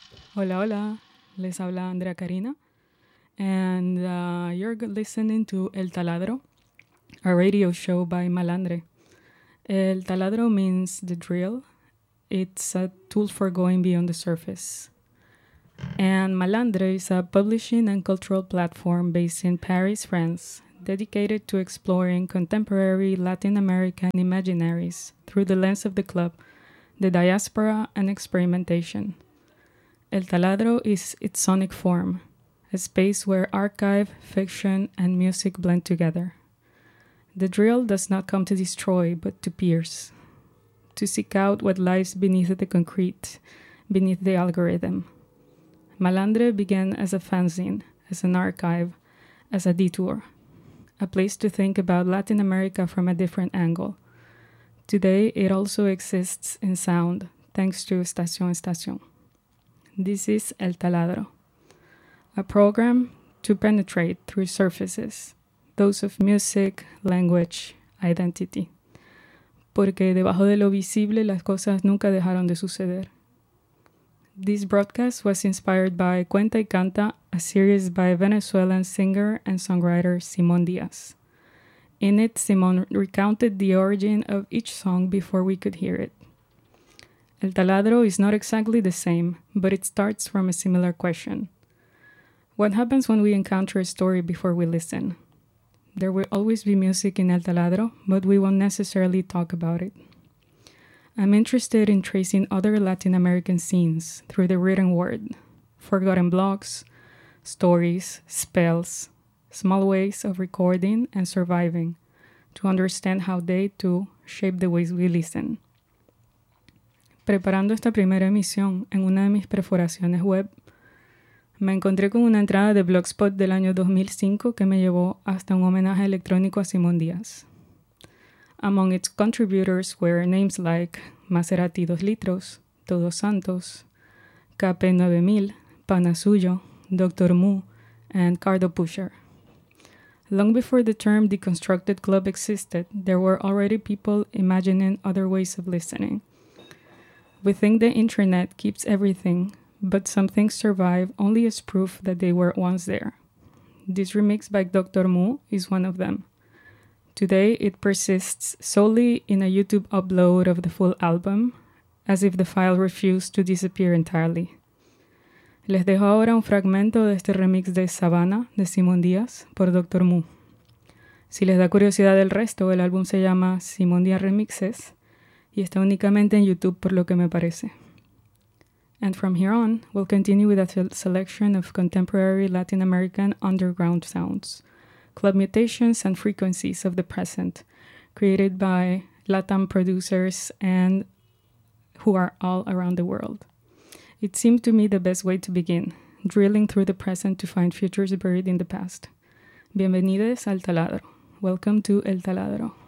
Hola, hola. Les habla Andrea Karina. And you're listening to El Taladro, a radio show by Malandre. El Taladro means the drill. It's a tool for going beyond the surface. And Malandre is a publishing and cultural platform based in Paris, France, dedicated to exploring contemporary Latin American imaginaries through the lens of the club, the diaspora, and experimentation. El Taladro is its sonic form, a space where archive, fiction, and music blend together. The drill does not come to destroy, but to pierce, to seek out what lies beneath the concrete, beneath the algorithm. Malandre began as a fanzine, as an archive, as a detour, a place to think about Latin America from a different angle. Today, it also exists in sound, thanks to Estación Estación. This is El Taladro, a program to penetrate through surfaces, those of music, language, identity. Porque debajo de lo visible las cosas nunca dejaron de suceder. This broadcast was inspired by Cuenta y Canta, a series by Venezuelan singer and songwriter Simón Díaz. In it, Simón recounted the origin of each song before we could hear it. El Taladro is not exactly the same, but it starts from a similar question. What happens when we encounter a story before we listen? There will always be music in El Taladro, but we won't necessarily talk about it. I'm interested in tracing other Latin American scenes through the written word, forgotten blocks, stories, spells, small ways of recording and surviving, to understand how they, too, shape the ways we listen. Preparando esta primera emisión en una de mis perforaciones web, me encontré con una entrada de Blogspot del año 2005 que me llevó hasta un homenaje electrónico a Simón Díaz. Among its contributors were names like Maserati 2 Litros, Todos Santos, KP 9000, Pana Suyo, Dr. Mu, and Cardo Pusher. Long before the term deconstructed club existed, there were already people imagining other ways of listening. We think the internet keeps everything, but some things survive only as proof that they were once there. This remix by Dr. Mu is one of them. Today, it persists solely in a YouTube upload of the full album, as if the file refused to disappear entirely. Les dejo ahora un fragmento de este remix de Savannah de Simón Díaz por Dr. Mu. Si les da curiosidad el resto, el álbum se llama Simón Díaz Remixes y está únicamente en YouTube por lo que me parece. And from here on, we'll continue with a selection of contemporary Latin American underground sounds, club mutations and frequencies of the present, created by Latam producers and who are all around the world. It seemed to me the best way to begin, drilling through the present to find futures buried in the past. Bienvenidos al Taladro. Welcome to El Taladro.